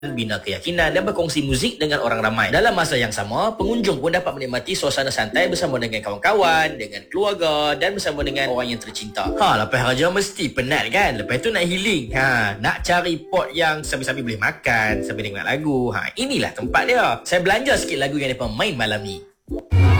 bina keyakinan dan berkongsi muzik dengan orang ramai. Dalam masa yang sama, pengunjung pun dapat menikmati suasana santai bersama dengan kawan-kawan, dengan keluarga dan bersama dengan orang yang tercinta. Lepas raja mesti penat kan? Lepas tu nak healing. Nak cari pot yang sambil-sambil boleh makan, sambil dengar lagu. Inilah tempat dia. Saya belanja sikit lagu yang mereka main malam ni.